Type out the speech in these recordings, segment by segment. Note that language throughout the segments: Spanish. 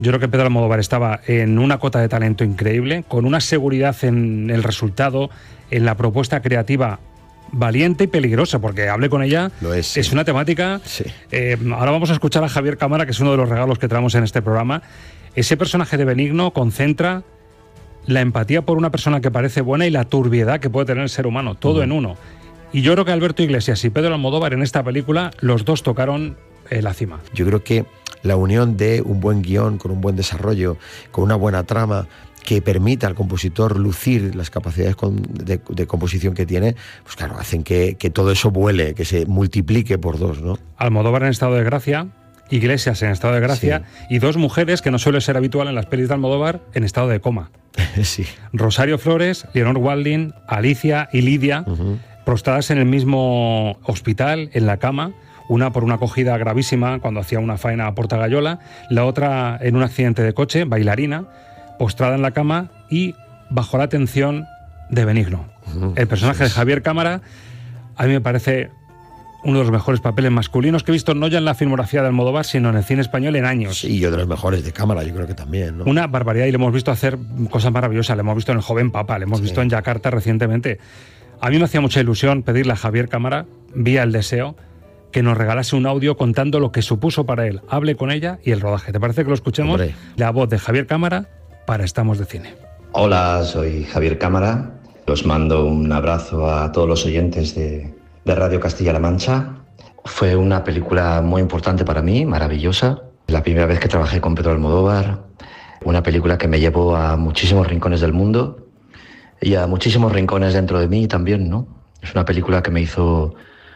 Yo creo que Pedro Almodóvar estaba en una cota de talento increíble, con una seguridad en el resultado, en la propuesta creativa valiente y peligrosa, porque Hablé con ella. Lo es, sí. Es una temática. Sí. Ahora vamos a escuchar a Javier Cámara, que es uno de los regalos que traemos en este programa. Ese personaje de Benigno concentra la empatía por una persona que parece buena y la turbiedad que puede tener el ser humano, todo en uno. Y yo creo que Alberto Iglesias y Pedro Almodóvar en esta película, los dos tocaron la cima. Yo creo que la unión de un buen guión, con un buen desarrollo, con una buena trama, que permita al compositor lucir las capacidades de composición que tiene, pues claro, hacen que todo eso vuele, que se multiplique por dos, ¿no? Almodóvar en estado de gracia, Iglesias en estado de gracia, sí. Y dos mujeres, que no suele ser habitual en las pelis de Almodóvar, en estado de coma. Sí. Rosario Flores, Leonor Walding, Alicia y Lidia, prostradas en el mismo hospital, en la cama, una por una acogida gravísima cuando hacía una faena a Portagayola, la otra en un accidente de coche, bailarina, postrada en la cama y bajo la atención de Benigno. El personaje de Javier Cámara a mí me parece uno de los mejores papeles masculinos que he visto, no ya en la filmografía de Almodóvar, sino en el cine español en años. Sí, yo de los mejores de Cámara, yo creo que también, ¿no? Una barbaridad, y le hemos visto hacer cosas maravillosas, le hemos visto en El joven papa, le hemos visto en Yakarta recientemente. A mí me hacía mucha ilusión pedirle a Javier Cámara, vía El Deseo, que nos regalase un audio contando lo que supuso para él Hablé con ella y el rodaje. ¿Te parece que lo escuchemos? Hombre. La voz de Javier Cámara para Estamos de Cine. Hola, soy Javier Cámara. Os mando un abrazo a todos los oyentes de Radio Castilla-La Mancha. Fue una película muy importante para mí, maravillosa. La primera vez que trabajé con Pedro Almodóvar. Una película que me llevó a muchísimos rincones del mundo y a muchísimos rincones dentro de mí también, ¿no? Es una película que me hizo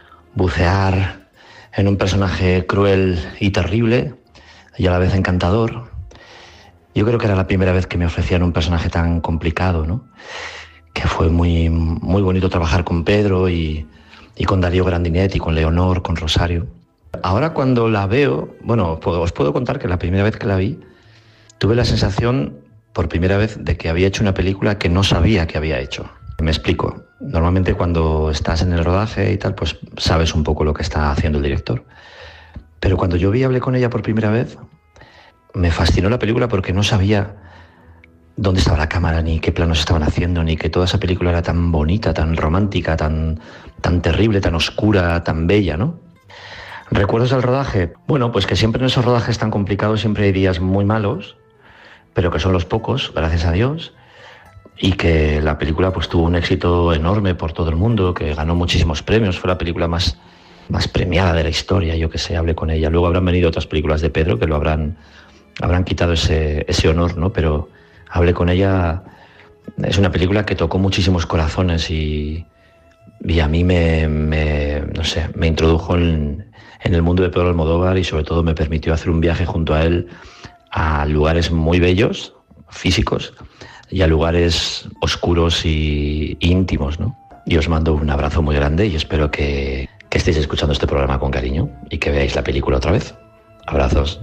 bucear en un personaje cruel y terrible y a la vez encantador. Yo creo que era la primera vez que me ofrecían un personaje tan complicado, ¿no? Que fue muy, muy bonito trabajar con Pedro y con Darío Grandinetti, con Leonor, con Rosario. Ahora cuando la veo, bueno, os puedo contar que la primera vez que la vi, tuve la sensación, por primera vez, de que había hecho una película que no sabía que había hecho. Me explico. Normalmente cuando estás en el rodaje y tal, pues sabes un poco lo que está haciendo el director. Pero cuando yo Hablé con ella por primera vez, me fascinó la película porque no sabía dónde estaba la cámara, ni qué planos estaban haciendo, ni que toda esa película era tan bonita, tan romántica, tan terrible, tan oscura, tan bella, ¿no? ¿Recuerdos del rodaje? Bueno, pues que siempre en esos rodajes tan complicados siempre hay días muy malos, pero que son los pocos, gracias a Dios, y que la película pues tuvo un éxito enorme por todo el mundo, que ganó muchísimos premios, fue la película más premiada de la historia, yo que sé, Hablé con ella. Luego habrán venido otras películas de Pedro que lo habrán quitado ese honor, ¿no? Pero Hablé con ella es una película que tocó muchísimos corazones y a mí no sé, me introdujo en el mundo de Pedro Almodóvar y sobre todo me permitió hacer un viaje junto a él a lugares muy bellos, físicos, y a lugares oscuros y íntimos, ¿no? Y os mando un abrazo muy grande y espero que estéis escuchando este programa con cariño y que veáis la película otra vez. Abrazos.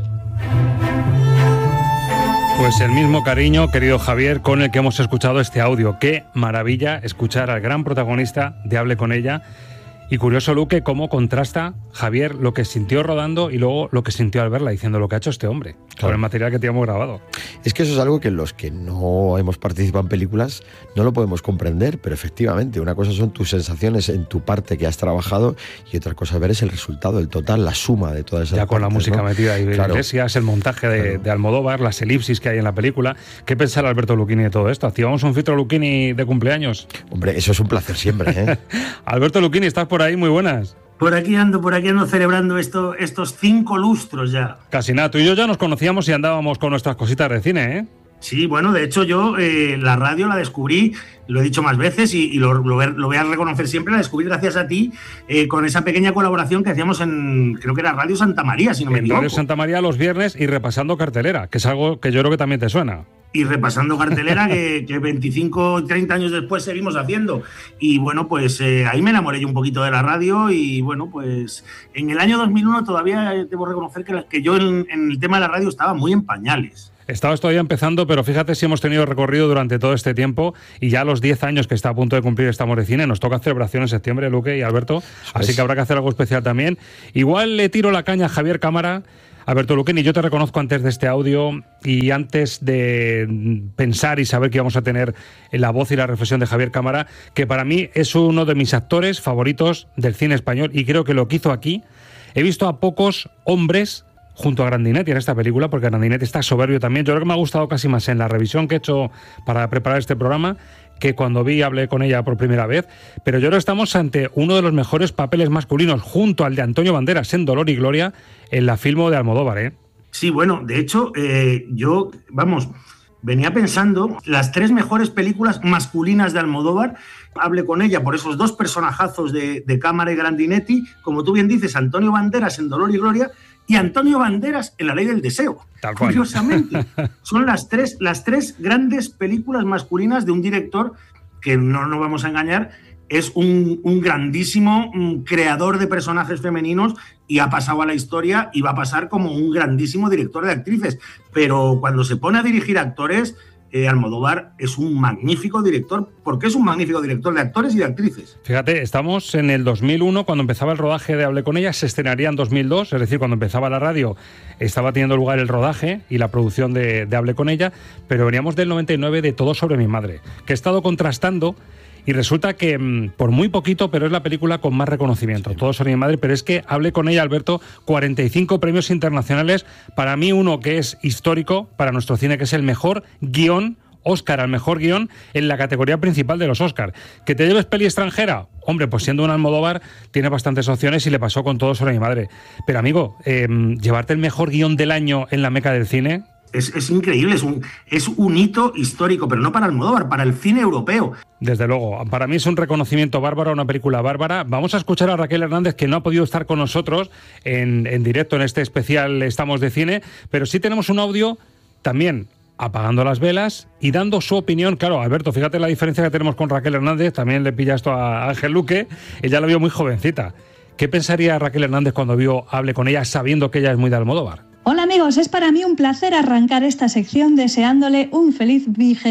Pues el mismo cariño, querido Javier, con el que hemos escuchado este audio. Qué maravilla escuchar al gran protagonista de Hablé con ella. Y curioso, Luque, cómo contrasta Javier lo que sintió rodando y luego lo que sintió al verla, diciendo lo que ha hecho este hombre, con el material que teníamos grabado. Es que eso es algo que los que no hemos participado en películas no lo podemos comprender, pero efectivamente, una cosa son tus sensaciones en tu parte que has trabajado y otra cosa ver es el resultado, el total, la suma de todas esas ya con partes, la música, ¿no? Metida y claro. Iglesias, el montaje de Almodóvar, las elipsis que hay en la película. ¿Qué pensará Alberto Lucchini de todo esto? ¿Activamos un filtro Lucchini de cumpleaños? Hombre, eso es un placer siempre, ¿eh? Alberto Lucchini, ¿estás por ahí? Muy buenas. Por aquí ando celebrando estos 5 lustros ya. Casi nada, tú y yo ya nos conocíamos y andábamos con nuestras cositas de cine, ¿eh? Sí, bueno, de hecho yo la radio la descubrí, lo he dicho más veces y lo voy a reconocer siempre, la descubrí gracias a ti con esa pequeña colaboración que hacíamos en, creo que era Radio Santa María, si no me equivoco. Radio Santa María los viernes y repasando cartelera, que es algo que yo creo que también te suena. Y repasando cartelera que 25 y 30 años después seguimos haciendo. Y bueno, pues ahí me enamoré yo un poquito de la radio y bueno, pues en el año 2001 todavía debo reconocer que yo en el tema de la radio estaba muy en pañales. Estabas todavía empezando, pero fíjate si hemos tenido recorrido durante todo este tiempo y ya a los 10 años que está a punto de cumplir Estamos de Cine, nos toca celebración en septiembre, Luque y Alberto, así que habrá que hacer algo especial también. Igual le tiro la caña a Javier Cámara Alberto Luqueni, yo te reconozco antes de este audio y antes de pensar y saber que íbamos a tener la voz y la reflexión de Javier Cámara, que para mí es uno de mis actores favoritos del cine español y creo que lo que hizo aquí, he visto a pocos hombres junto a Grandinetti en esta película, porque Grandinetti está soberbio también. Yo creo que me ha gustado casi más en la revisión que he hecho para preparar este programa que cuando hablé con ella por primera vez, pero yo creo que estamos ante uno de los mejores papeles masculinos junto al de Antonio Banderas en Dolor y Gloria en la Filmo de Almodóvar, ¿eh? Sí, bueno, de hecho, yo, venía pensando las 3 mejores películas masculinas de Almodóvar. Hablé con ella por esos 2 personajazos de Cámara y Grandinetti, como tú bien dices, Antonio Banderas en Dolor y Gloria y Antonio Banderas en La Ley del Deseo. Tal cual. Curiosamente, son las tres grandes películas masculinas de un director que, no nos vamos a engañar, es un grandísimo creador de personajes femeninos y ha pasado a la historia y va a pasar como un grandísimo director de actrices. Pero cuando se pone a dirigir actores, Almodóvar es un magnífico director, porque es un magnífico director de actores y de actrices. Fíjate, estamos en el 2001, cuando empezaba el rodaje de Hablé con ella, se estrenaría en 2002, es decir, cuando empezaba la radio estaba teniendo lugar el rodaje y la producción de Hablé con ella, pero veníamos del 99 de Todo sobre mi madre, que he estado contrastando. Y resulta que, por muy poquito, pero es la película con más reconocimiento. Sí. Todo sobre mi madre, pero es que Hablé con ella, Alberto, 45 premios internacionales. Para mí, uno que es histórico para nuestro cine, que es el mejor guión, Oscar al mejor guión, en la categoría principal de los Oscar. ¿Que te lleves peli extranjera? Hombre, pues siendo un Almodóvar, tiene bastantes opciones y le pasó con Todo sobre mi madre. Pero, amigo, llevarte el mejor guión del año en la meca del cine... Es increíble, es un hito histórico, pero no para Almodóvar, para el cine europeo. Desde luego, para mí es un reconocimiento bárbaro, una película bárbara. Vamos a escuchar a Raquel Hernández, que no ha podido estar con nosotros en directo en este especial Estamos de Cine, pero sí tenemos un audio también apagando las velas y dando su opinión. Claro, Alberto, fíjate la diferencia que tenemos con Raquel Hernández, también le pilla esto a Ángel Luque, ella la vio muy jovencita. ¿Qué pensaría Raquel Hernández cuando Hablé con ella, sabiendo que ella es muy de Almodóvar? Hola amigos, es para mí un placer arrancar esta sección deseándole un feliz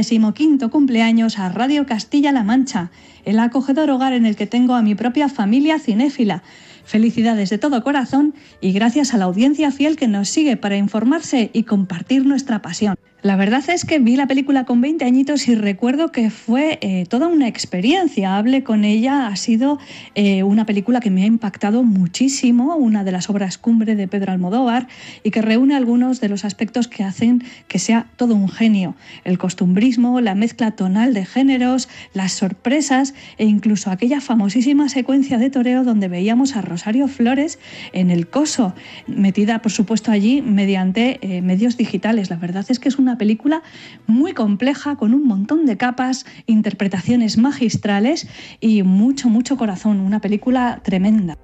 25º cumpleaños a Radio Castilla-La Mancha, el acogedor hogar en el que tengo a mi propia familia cinéfila. Felicidades de todo corazón y gracias a la audiencia fiel que nos sigue para informarse y compartir nuestra pasión. La verdad es que vi la película con 20 añitos y recuerdo que fue toda una experiencia. Hablé con ella, ha sido una película que me ha impactado muchísimo, una de las obras cumbre de Pedro Almodóvar y que reúne algunos de los aspectos que hacen que sea todo un genio. El costumbrismo, la mezcla tonal de géneros, las sorpresas e incluso aquella famosísima secuencia de toreo donde veíamos a Rosario Flores en el Coso, metida por supuesto allí mediante medios digitales. La verdad es que es una película muy compleja, con un montón de capas, interpretaciones magistrales y mucho, mucho corazón. Una película tremenda.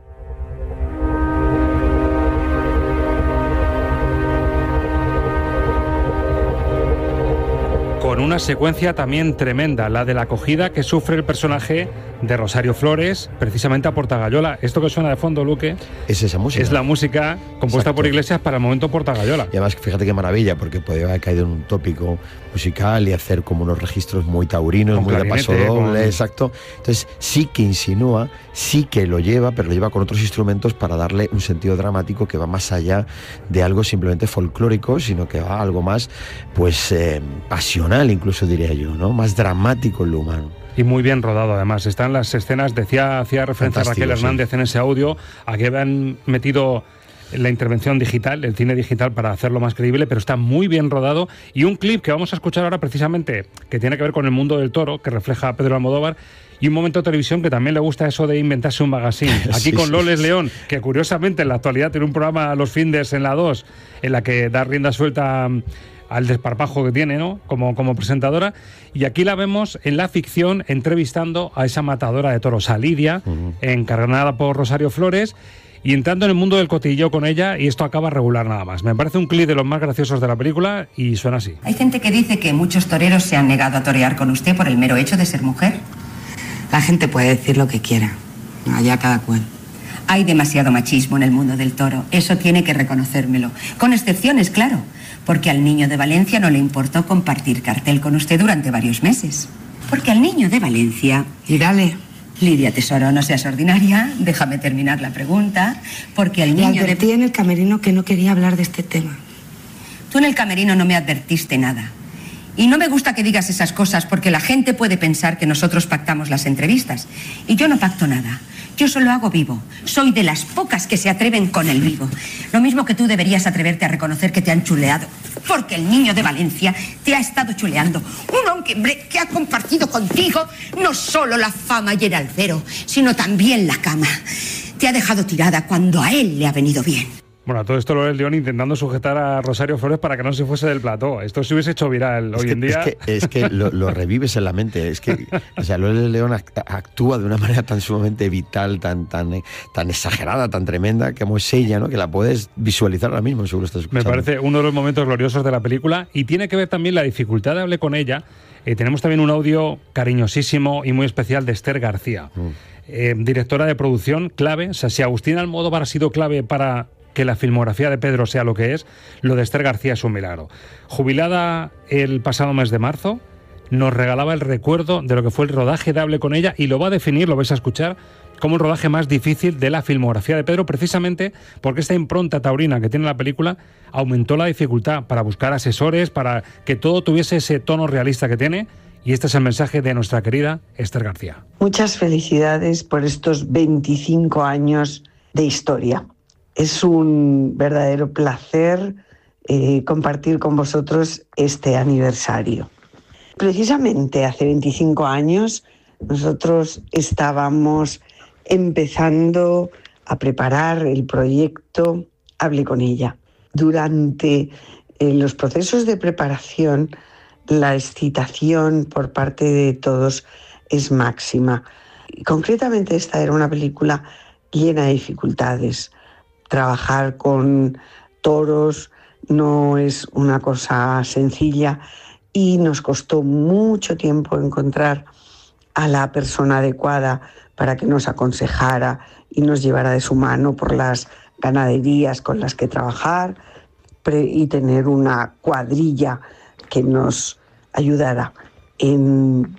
Con una secuencia también tremenda, la de la acogida que sufre el personaje de Rosario Flores, precisamente a Portagayola. Esto que suena de fondo, Luque, es esa música. Es la música compuesta por Iglesias para el momento Portagayola. Y además, fíjate qué maravilla, porque podía haber caído en un tópico musical y hacer como unos registros muy taurinos, con muy de paso doble, exacto. Entonces sí que insinúa, sí que lo lleva, pero lo lleva con otros instrumentos para darle un sentido dramático que va más allá de algo simplemente folclórico, sino que va a algo más, pues, pasional, incluso diría yo, ¿no? Más dramático en lo humano. Y muy bien rodado, además. Están las escenas, hacía referencia a Raquel Hernández en ese audio, a que habían metido la intervención digital, el cine digital, para hacerlo más creíble, pero está muy bien rodado. Y un clip que vamos a escuchar ahora precisamente, que tiene que ver con el mundo del toro, que refleja a Pedro Almodóvar, y un momento de televisión que también le gusta eso de inventarse un magazine. Aquí con Loles León, que curiosamente en la actualidad tiene un programa los findes en la 2, en la que da rienda suelta al desparpajo que tiene, ¿no? Como presentadora, y aquí la vemos en la ficción entrevistando a esa matadora de toros, a Lidia, encarnada por Rosario Flores, y entrando en el mundo del cotilleo con ella, y esto acaba regular nada más. Me parece un clip de los más graciosos de la película y suena así. Hay gente que dice que muchos toreros se han negado a torear con usted por el mero hecho de ser mujer. La gente puede decir lo que quiera, allá cada cual. Hay demasiado machismo en el mundo del toro, eso tiene que reconocérmelo. Con excepciones, claro, porque al niño de Valencia no le importó compartir cartel con usted durante varios meses. Porque al niño de Valencia... Y dale. Lidia, tesoro, no seas ordinaria. Déjame terminar la pregunta, porque el niño... Le advertí en el camerino que no quería hablar de este tema. Tú en el camerino no me advertiste nada. Y no me gusta que digas esas cosas porque la gente puede pensar que nosotros pactamos las entrevistas. Y yo no pacto nada. Yo solo hago vivo. Soy de las pocas que se atreven con el vivo. Lo mismo que tú deberías atreverte a reconocer que te han chuleado. Porque el niño de Valencia te ha estado chuleando. Un hombre que ha compartido contigo no solo la fama y el alcero, sino también la cama. Te ha dejado tirada cuando a él le ha venido bien. Bueno, todo esto Lourdes León intentando sujetar a Rosario Flores para que no se fuese del plató. Esto se hubiese hecho viral hoy en día. Es que lo revives en la mente. Es que, o sea, Lourdes León actúa de una manera tan sumamente vital, tan exagerada, tan tremenda, como es ella, ¿no? Que la puedes visualizar ahora mismo, seguro estás escuchando. Me parece uno de los momentos gloriosos de la película y tiene que ver también la dificultad de hablar con ella. Tenemos también un audio cariñosísimo y muy especial de Esther García, directora de producción, clave. O sea, si Agustín Almodóvar ha sido clave para que la filmografía de Pedro sea lo que es, lo de Esther García es un milagro. Jubilada el pasado mes de marzo, nos regalaba el recuerdo de lo que fue el rodaje de Hable con ella y lo va a definir, lo vais a escuchar, como el rodaje más difícil de la filmografía de Pedro, precisamente porque esta impronta taurina que tiene la película aumentó la dificultad para buscar asesores, para que todo tuviese ese tono realista que tiene. Y este es el mensaje de nuestra querida Esther García. Muchas felicidades por estos 25 años de historia. Es un verdadero placer compartir con vosotros este aniversario. Precisamente hace 25 años nosotros estábamos empezando a preparar el proyecto Hable con ella. Durante los procesos de preparación, la excitación por parte de todos es máxima. Concretamente, esta era una película llena de dificultades. Trabajar con toros no es una cosa sencilla y nos costó mucho tiempo encontrar a la persona adecuada para que nos aconsejara y nos llevara de su mano por las ganaderías con las que trabajar y tener una cuadrilla que nos ayudara en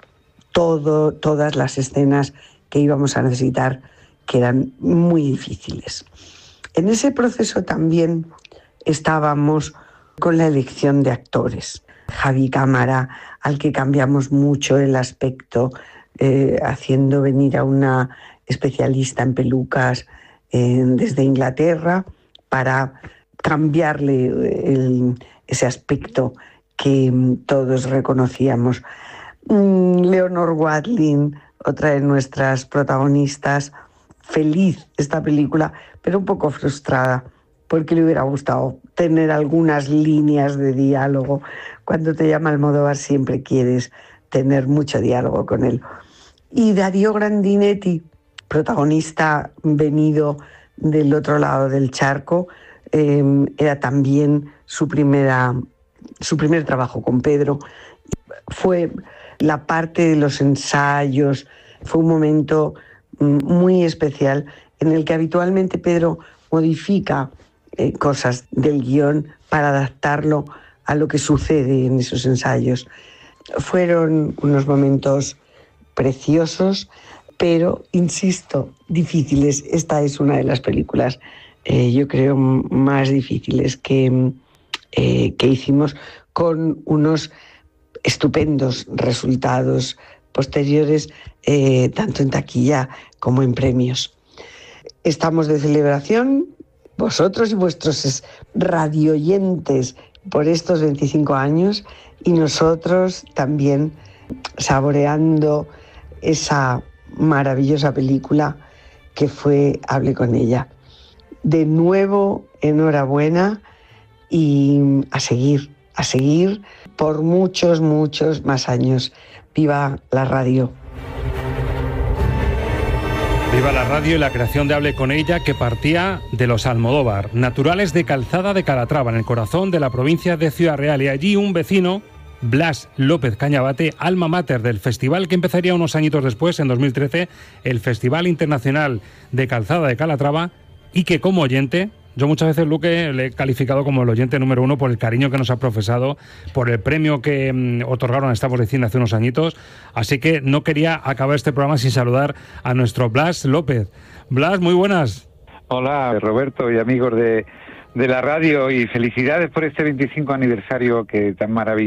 todas las escenas que íbamos a necesitar, que eran muy difíciles. En ese proceso también estábamos con la elección de actores. Javi Cámara, al que cambiamos mucho el aspecto, haciendo venir a una especialista en pelucas desde Inglaterra para cambiarle ese aspecto que todos reconocíamos. Leonor Watling, otra de nuestras protagonistas, feliz esta película, pero un poco frustrada, porque le hubiera gustado tener algunas líneas de diálogo. Cuando te llama Almodóvar siempre quieres tener mucho diálogo con él. Y Darío Grandinetti, protagonista venido del otro lado del charco, era también su primer trabajo con Pedro. Fue la parte de los ensayos, fue un momento muy especial en el que habitualmente Pedro modifica cosas del guión para adaptarlo a lo que sucede en esos ensayos. Fueron unos momentos preciosos, pero, insisto, difíciles. Esta es una de las películas, yo creo, más difíciles que hicimos, con unos estupendos resultados posteriores, tanto en taquilla como en premios. Estamos de celebración, vosotros y vuestros radioyentes, por estos 25 años, y nosotros también saboreando esa maravillosa película que fue Hable con ella. De nuevo, enhorabuena y a seguir por muchos, muchos más años. ¡Viva la radio! Viva la radio y la creación de Hable con ella, que partía de los Almodóvar, naturales de Calzada de Calatrava, en el corazón de la provincia de Ciudad Real. Y allí un vecino, Blas López Cañabate, alma mater del festival que empezaría unos añitos después, en 2013, el Festival Internacional de Calzada de Calatrava, y que como oyente Yo muchas veces, Luque, le he calificado como el oyente número 1 por el cariño que nos ha profesado, por el premio que otorgaron a Estamos de Cine hace unos añitos. Así que no quería acabar este programa sin saludar a nuestro Blas López. Blas, muy buenas. Hola, Roberto y amigos de la radio, y felicidades por este 25 aniversario que tan maravilloso.